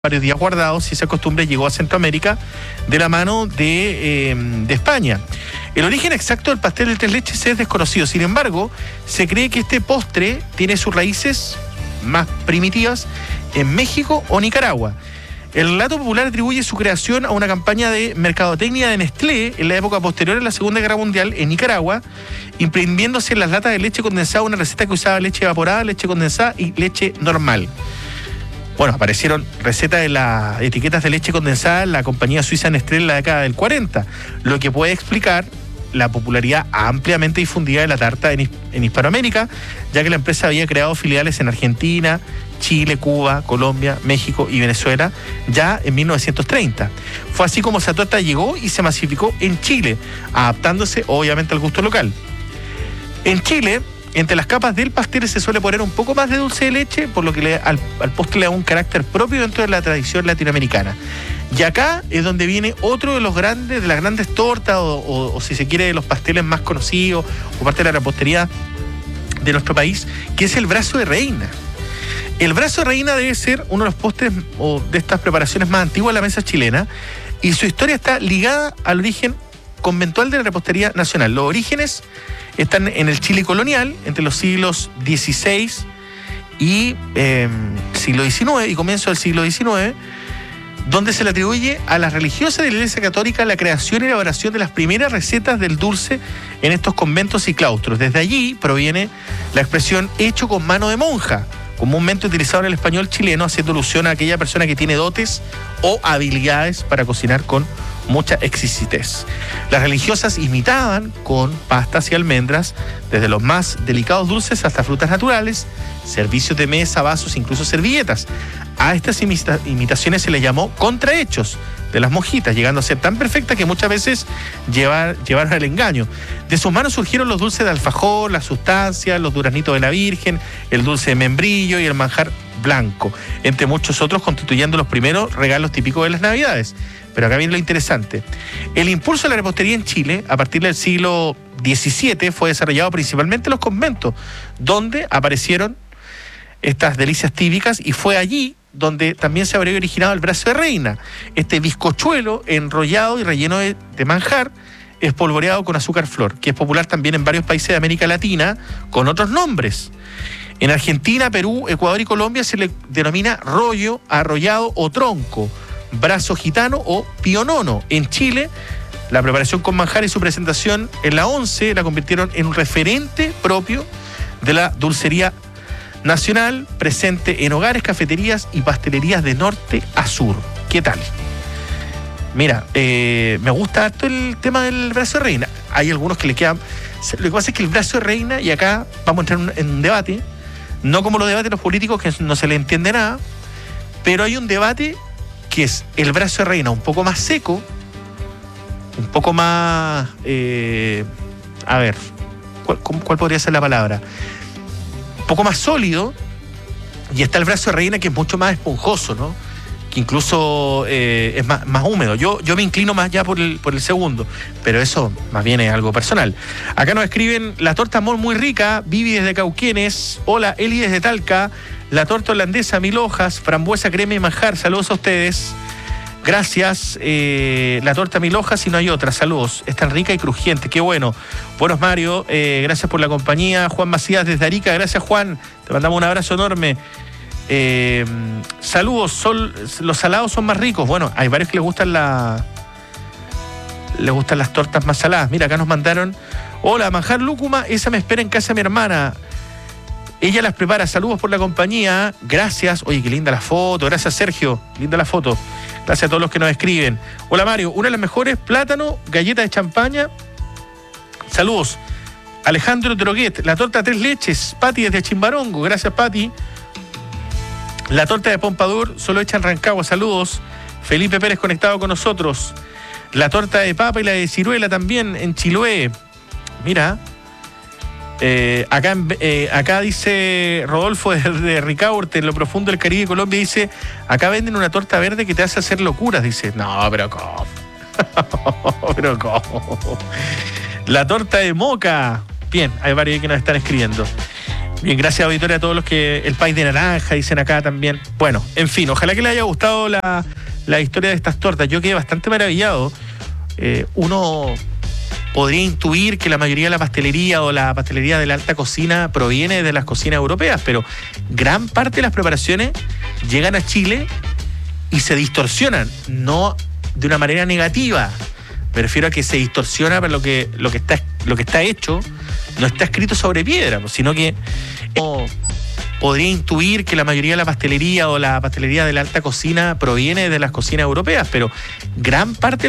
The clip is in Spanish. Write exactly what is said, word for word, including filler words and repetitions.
varios días guardados y esa costumbre llegó a Centroamérica de la mano de, eh, de España. El origen exacto del pastel de tres leches es desconocido, sin embargo, se cree que este postre tiene sus raíces más primitivas en México o Nicaragua. El relato popular atribuye su creación a una campaña de mercadotecnia de Nestlé en la época posterior a la Segunda Guerra Mundial en Nicaragua, imprimiéndose en las latas de leche condensada una receta que usaba leche evaporada, leche condensada y leche normal. Bueno, aparecieron recetas en las etiquetas de leche condensada en la compañía suiza Nestlé en la década del cuarenta, lo que puede explicar la popularidad ampliamente difundida de la tarta en, en Hispanoamérica, ya que la empresa había creado filiales en Argentina, Chile, Cuba, Colombia, México y Venezuela ya en mil novecientos treinta. Fue así como esa torta llegó y se masificó en Chile, adaptándose obviamente al gusto local. En Chile, entre las capas del pastel se suele poner un poco más de dulce de leche, por lo que le, al, al postre le da un carácter propio dentro de la tradición latinoamericana. Y acá es donde viene otro de los grandes, de las grandes tortas, o, o, o si se quiere, de los pasteles más conocidos, o parte de la repostería de nuestro país, que es el brazo de reina. El brazo de reina debe ser uno de los postres o de estas preparaciones más antiguas de la mesa chilena, y su historia está ligada al origen conventual de la repostería nacional. Los orígenes están en el Chile colonial, entre los siglos dieciséis y eh, siglo diecinueve y comienzo del siglo diecinueve, donde se le atribuye a las religiosas de la Iglesia Católica la creación y elaboración de las primeras recetas del dulce en estos conventos y claustros. Desde allí proviene la expresión hecho con mano de monja, comúnmente utilizado en el español chileno, haciendo alusión a aquella persona que tiene dotes o habilidades para cocinar con mucha exquisitez. Las religiosas imitaban con pastas y almendras, desde los más delicados dulces hasta frutas naturales, servicios de mesa, vasos, incluso servilletas. A estas imita- imitaciones se les llamó contrahechos de las monjitas, llegando a ser tan perfectas que muchas veces llevar, llevaron al engaño. De sus manos surgieron los dulces de alfajor, las sustancias, los duraznitos de la Virgen, el dulce de membrillo y el manjar blanco, entre muchos otros, constituyendo los primeros regalos típicos de las Navidades. Pero acá viene lo interesante. El impulso de la repostería en Chile, a partir del siglo diecisiete, fue desarrollado principalmente en los conventos, donde aparecieron estas delicias típicas, y fue allí donde también se habría originado el brazo de reina, este bizcochuelo enrollado y relleno de, de manjar, espolvoreado con azúcar flor, que es popular también en varios países de América Latina con otros nombres. En Argentina, Perú, Ecuador y Colombia se le denomina rollo, arrollado o tronco, brazo gitano o pionono. En Chile, la preparación con manjar y su presentación en la once la convirtieron en un referente propio de la dulcería nacional, presente en hogares, cafeterías y pastelerías de norte a sur. ¿Qué tal? Mira, eh, me gusta harto el tema del brazo de reina. Hay algunos que le quedan... Lo que pasa es que el brazo de reina, y acá vamos a entrar en un debate, no como los debates de los políticos, que no se le entiende nada, pero hay un debate que es el brazo de reina un poco más seco, un poco más... Eh, a ver, ¿cuál, ¿cuál podría ser la palabra? Un poco más sólido, y está el brazo de reina, que es mucho más esponjoso, ¿no? Que incluso eh, es más, más húmedo. Yo, yo me inclino más ya por el, por el segundo, pero eso más bien es algo personal. Acá nos escriben: la torta amor muy rica, Vivi desde Cauquenes, hola Eli desde Talca, la torta holandesa mil hojas, frambuesa, crema y manjar, saludos a ustedes. Gracias, eh, la torta mil hojas y no hay otra, saludos, es tan rica y crujiente, qué bueno. Buenos Mario, eh, gracias por la compañía. Juan Macías desde Arica, gracias Juan, te mandamos un abrazo enorme. Eh, saludos, sol, los salados son más ricos. Bueno, hay varios que les gustan la, les gustan las tortas más saladas. Mira, acá nos mandaron: hola, manjar lúcuma, esa me espera en casa de mi hermana. Ella las prepara, saludos por la compañía. Gracias, oye, qué linda la foto. Gracias, Sergio, linda la foto. Gracias a todos los que nos escriben. Hola, Mario, una de las mejores, plátano, galleta de champaña. Saludos. Alejandro Droguet, la torta tres leches, Pati desde Chimbarongo. Gracias, Pati. La torta de Pompadour, solo hecha en Rancagua, saludos. Felipe Pérez conectado con nosotros. La torta de papa y la de ciruela también en Chiloé. Mira, eh, acá, eh, acá dice Rodolfo de, de Ricaurte, en lo profundo del Caribe de Colombia, dice: acá venden una torta verde que te hace hacer locuras. Dice, no, pero ¿cómo? pero ¿cómo? La torta de moca. Bien, hay varios que nos están escribiendo. Bien, gracias auditoria a todos los que el país de naranja dicen acá también. Bueno, en fin, ojalá que les haya gustado la, la historia de estas tortas. Yo quedé bastante maravillado. Eh, uno podría intuir que la mayoría de la pastelería o la pastelería de la alta cocina proviene de las cocinas europeas, pero gran parte de las preparaciones llegan a Chile y se distorsionan, no de una manera negativa. Me refiero a que se distorsiona para lo que, lo que está, lo que está hecho, no está escrito sobre piedra, sino que uno podría intuir que la mayoría de la pastelería o la pastelería de la alta cocina proviene de las cocinas europeas, pero gran parte de